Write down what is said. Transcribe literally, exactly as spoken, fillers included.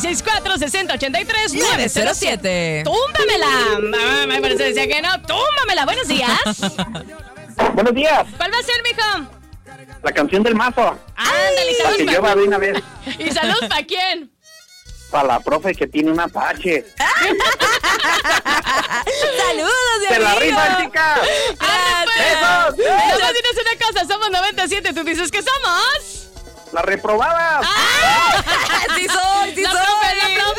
seis cuatro, seis cero ocho tres, nueve cero siete. ¡Túmbamela! Ah, me parece decía que no. ¡Túmbamela! Buenos días. Buenos días. ¿Cuál va a ser, mijo? La canción del mazo. Ándale, Para que saludos. llueva de una vez. ¿Y salud para quién? Para la profe que tiene un Apache. ¡Saludos, mi ¡Se la amigo! rifa, chica! ¡Besos! ¡Besos! Nomás dinos una cosa, somos noventa y siete, ¿tú dices que somos? ¡La reprobada! ¡Sí soy, sí La soy! profe, la profe.